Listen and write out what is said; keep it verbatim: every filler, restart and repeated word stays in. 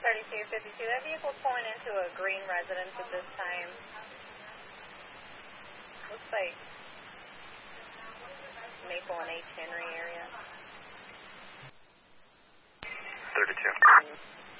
thirty-two fifty-two, that vehicle pulling into a green residence at this time. Looks like Maple and H. Henry area. thirty-two.